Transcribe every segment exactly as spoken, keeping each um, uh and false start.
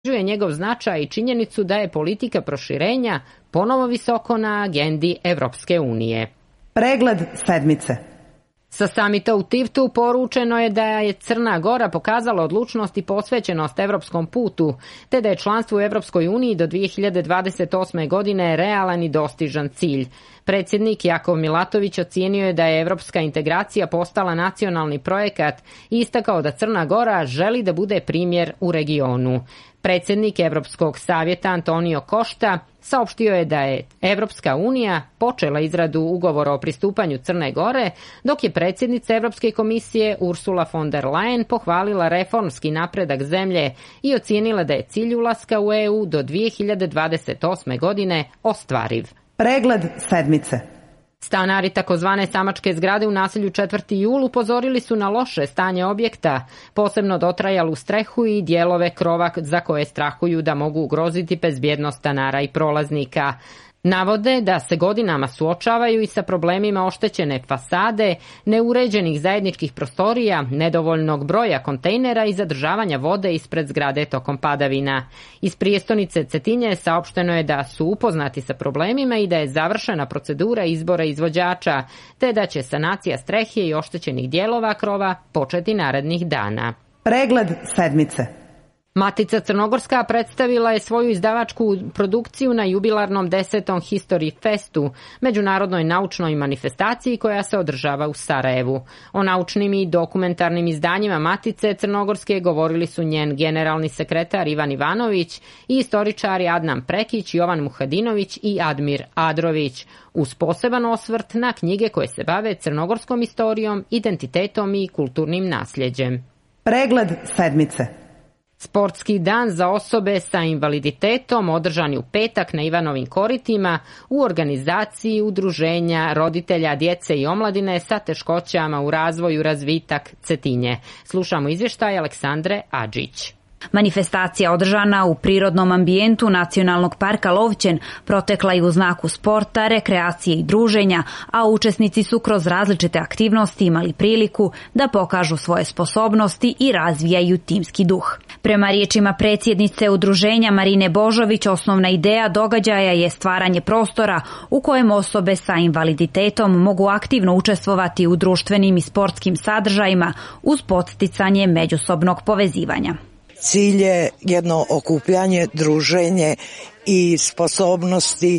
je njegov značaj i činjenicu da je politika proširenja ponovo visoko na agendi Evropske unije. Pregled sedmice. Sa samita u Tivtu poručeno je da je Crna Gora pokazala odlučnost i posvećenost evropskom putu, te da je članstvo u Evropskoj uniji do dvije hiljade dvadeset osme. godine realan i dostižan cilj. Predsjednik Jakov Milatović ocijenio je da je evropska integracija postala nacionalni projekat i istakao da Crna Gora želi da bude primjer u regionu. Predsjednik Evropskog savjeta Antonio Košta saopštio je da je Evropska unija počela izradu ugovora o pristupanju Crne Gore, dok je predsjednica Evropske komisije Ursula von der Leyen pohvalila reformski napredak zemlje i ocijenila da je cilj ulaska u E U do dvije hiljade dvadeset osme. godine ostvariv. Pregled sedmice. Stanari takozvane samačke zgrade u naselju četvrti jul upozorili su na loše stanje objekta, posebno dotrajalu strehu i dijelove krova za koje strahuju da mogu ugroziti bezbjednost stanara i prolaznika. Navode da se godinama suočavaju i sa problemima oštećene fasade, neuređenih zajedničkih prostorija, nedovoljnog broja kontejnera i zadržavanja vode ispred zgrade tokom padavina. Iz prijestolnice Cetinje saopšteno je da su upoznati sa problemima i da je završena procedura izbora izvođača, te da će sanacija strehe i oštećenih dijelova krova početi narednih dana. Pregled sedmice. Matica Crnogorska predstavila je svoju izdavačku produkciju na jubilarnom desetom History Festu, međunarodnoj naučnoj manifestaciji koja se održava u Sarajevu. O naučnim i dokumentarnim izdanjima Matice Crnogorske govorili su njen generalni sekretar Ivan Ivanović i istoričari Adnan Prekić, Jovan Muhadinović i Admir Adrović, uz poseban osvrt na knjige koje se bave crnogorskom istorijom, identitetom i kulturnim nasljeđem. Pregled sedmice. Sportski dan za osobe sa invaliditetom održan je u petak na Ivanovim koritima u organizaciji udruženja roditelja djece i omladine sa teškoćama u razvoju razvitak Cetinje. Slušamo izvještaj Aleksandre Adžić. Manifestacija održana u prirodnom ambijentu Nacionalnog parka Lovćen protekla je u znaku sporta, rekreacije i druženja, a učesnici su kroz različite aktivnosti imali priliku da pokažu svoje sposobnosti i razvijaju timski duh. Prema riječima predsjednice udruženja Marine Božović, osnovna ideja događaja je stvaranje prostora u kojem osobe sa invaliditetom mogu aktivno učestvovati u društvenim i sportskim sadržajima uz podsticanje međusobnog povezivanja. Cilj je jedno okupljanje, druženje i sposobnosti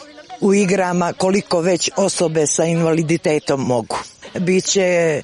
u igrama koliko već osobe sa invaliditetom mogu. Biće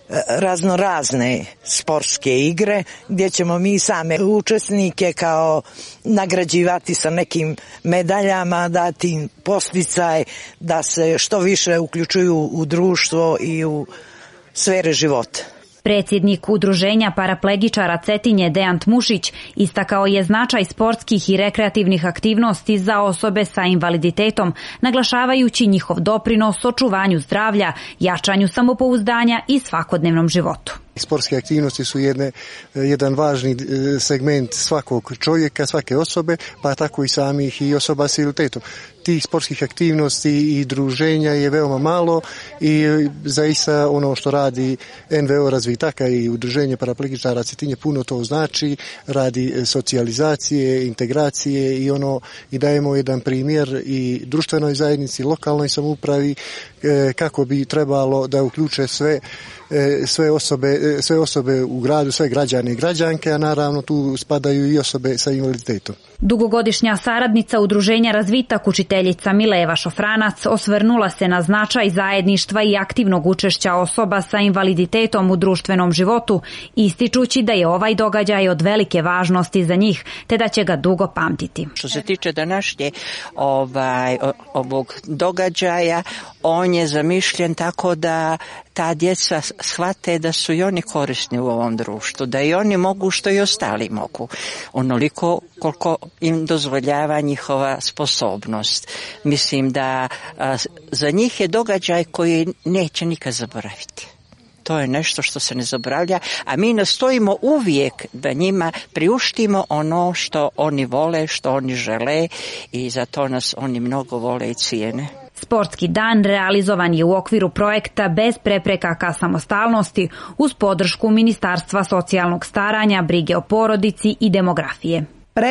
raznorazne sportske igre gdje ćemo mi same učesnike kao nagrađivati sa nekim medaljama, dati im podsticaj da se što više uključuju u društvo i u sfere života. Predsjednik udruženja paraplegičara Cetinje Dejan Tmušić istakao je značaj sportskih i rekreativnih aktivnosti za osobe sa invaliditetom, naglašavajući njihov doprinos očuvanju zdravlja, jačanju samopouzdanja i svakodnevnom životu. Sportske aktivnosti su jedne, jedan važni segment svakog čovjeka, svake osobe, pa tako i samih i osoba s invaliditetom. Tih sportskih aktivnosti i druženja je veoma malo i zaista ono što radi N V O Razvitaka i udruženje paraplegičara Cetinje puno to znači, radi socijalizacije, integracije i ono i dajemo jedan primjer i društvenoj zajednici, lokalnoj samoupravi kako bi trebalo da uključe sve sve osobe, sve osobe u gradu, sve građane i građanke, a naravno tu spadaju i osobe sa invaliditetom. Dugogodišnja saradnica udruženja Razvitak, učiteljica Mileva Šofranac, osvrnula se na značaj zajedništva i aktivnog učešća osoba sa invaliditetom u društvenom životu, ističući da je ovaj događaj od velike važnosti za njih, te da će ga dugo pamtiti. Što se tiče današnje ovaj, ovog događaja, on je zamišljen tako da ta djeca shvate da su i oni korisni u ovom društvu, da i oni mogu što i ostali mogu, onoliko koliko im dozvoljava njihova sposobnost. Mislim da a, za njih je događaj koji neće nikad zaboraviti. To je nešto što se ne zaboravlja, a mi nastojimo uvijek da njima priuštimo ono što oni vole, što oni žele i zato nas oni mnogo vole i cijene. Sportski dan realizovan je u okviru projekta Bez prepreka ka samostalnosti uz podršku Ministarstva socijalnog staranja, brige o porodici i demografije.